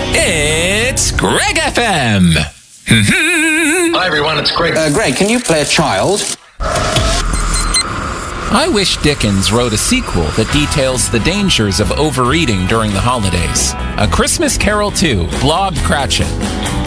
It's Greg FM. Hi, everyone. It's Greg. Greg, can you play a child? I wish Dickens wrote a sequel that details the dangers of overeating during the holidays. A Christmas Carol 2, Blob Cratchit.